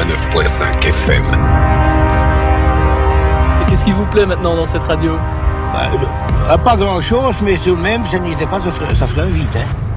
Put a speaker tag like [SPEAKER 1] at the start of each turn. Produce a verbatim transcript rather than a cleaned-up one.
[SPEAKER 1] quatre-vingt-neuf virgule cinq F M.
[SPEAKER 2] Et qu'est-ce qui vous plaît maintenant dans cette radio?
[SPEAKER 3] Bah, pas grand-chose, mais tout de même, ça n'était pas, ça ferait, ça ferait un vide, hein.